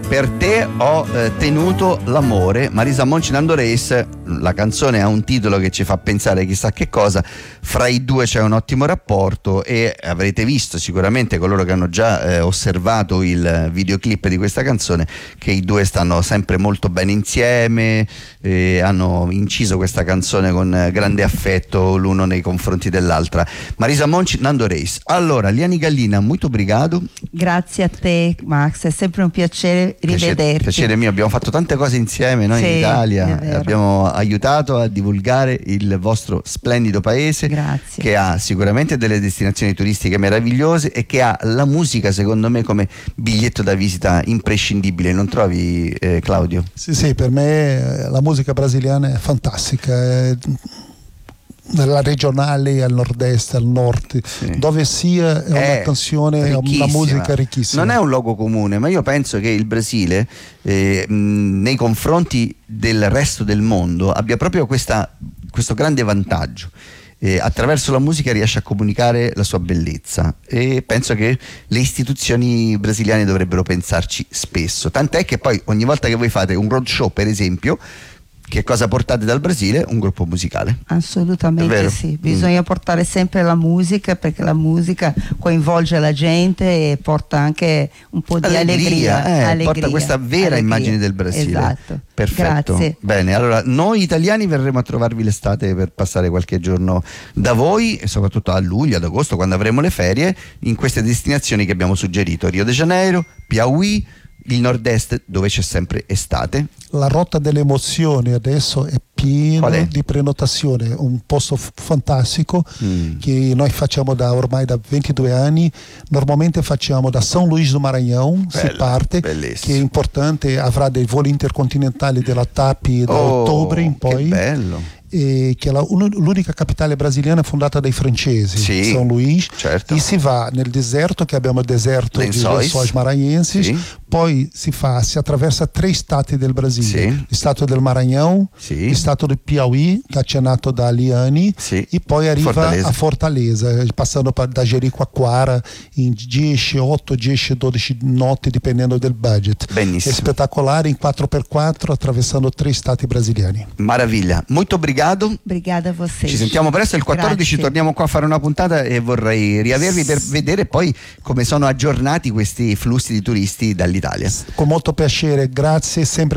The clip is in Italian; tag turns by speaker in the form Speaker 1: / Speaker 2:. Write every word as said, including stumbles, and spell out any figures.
Speaker 1: Per te ho eh, tenuto l'amore. Marisa Monci, Nando Reis. La canzone ha un titolo che ci fa pensare chissà che cosa. Fra i due c'è un ottimo rapporto e avrete visto sicuramente, coloro che hanno già eh, osservato il videoclip di questa canzone, che i due stanno sempre molto bene insieme, eh, hanno inciso questa canzone con grande affetto l'uno nei confronti dell'altra. Marisa Monci, Nando Reis. Allora, Liani Gallina, molto obrigado.
Speaker 2: Grazie a te, Max, è sempre un piacere rivederti.
Speaker 1: Piacere, piacere mio, abbiamo fatto tante cose insieme noi
Speaker 2: sì,
Speaker 1: in Italia, abbiamo aiutato a divulgare il vostro splendido paese.
Speaker 2: Grazie.
Speaker 1: Che ha sicuramente delle destinazioni turistiche meravigliose e che ha la musica, secondo me, come biglietto da visita imprescindibile, non trovi eh, Claudio?
Speaker 3: Sì, sì, per me la musica brasiliana è fantastica, è dalla regionale al nord-est, al nord, sì. Dove sia è una
Speaker 1: è
Speaker 3: canzone, una musica ricchissima.
Speaker 1: Non è un luogo comune, ma io penso che il Brasile eh, mh, nei confronti del resto del mondo abbia proprio questa, questo grande vantaggio. Eh, attraverso la musica riesce a comunicare la sua bellezza e penso che le istituzioni brasiliane dovrebbero pensarci spesso, tant'è che poi ogni volta che voi fate un roadshow, per esempio, che cosa portate dal Brasile? Un gruppo musicale.
Speaker 2: Assolutamente sì, bisogna mm. portare sempre la musica, perché la musica coinvolge la gente e porta anche un po' di allegria, allegria,
Speaker 1: eh,
Speaker 2: allegria
Speaker 1: porta questa vera allegria. Immagine del Brasile.
Speaker 2: Esatto.
Speaker 1: Perfetto.
Speaker 2: Grazie.
Speaker 1: Bene, allora noi italiani verremo a trovarvi l'estate per passare qualche giorno da voi e soprattutto a luglio, ad agosto, quando avremo le ferie, in queste destinazioni che abbiamo suggerito: Rio de Janeiro, Piauí, il nord-est dove c'è sempre estate.
Speaker 3: La Rotta delle Emozioni adesso è pieno è? di prenotazione, un posto f- fantastico mm. che noi facciamo da ormai da ventidue anni. Normalmente facciamo da São Luís do Maranhão,
Speaker 1: Bella,
Speaker 3: si parte,
Speaker 1: bellissimo.
Speaker 3: che è importante, avrà dei voli intercontinentali della T A P da
Speaker 1: oh,
Speaker 3: ottobre in poi.
Speaker 1: Che bello.
Speaker 3: E che è la, un, l'unica capitale brasiliana fondata dai francesi,
Speaker 1: sì,
Speaker 3: São Luís,
Speaker 1: certo.
Speaker 3: E si va nel deserto, che abbiamo il deserto
Speaker 1: Lençóis.
Speaker 3: di Lençóis Maranhenses,
Speaker 1: sì.
Speaker 3: Poi si fa, si attraversa tre stati del Brasile,
Speaker 1: sì.
Speaker 3: lo stato del Maranhão,
Speaker 1: sì.
Speaker 3: lo stato del Piauí, che è accennato da Liani,
Speaker 1: sì.
Speaker 3: E poi arriva
Speaker 1: Fortaleza.
Speaker 3: a Fortaleza, passando da Jericoacoara in dieci, otto, dieci, dodici notti, dipendendo del budget.
Speaker 1: Benissimo.
Speaker 3: È spettacolare, in quattro per quattro, attraversando tre stati brasiliani.
Speaker 1: Maraviglia, molto obrigado.
Speaker 2: Obrigada a você.
Speaker 1: Ci sentiamo presto, il quattordici Grazie. Torniamo qua a fare una puntata e vorrei riavervi per vedere poi come sono aggiornati questi flussi di turisti dall'Italia.
Speaker 3: Con molto piacere, grazie, sempre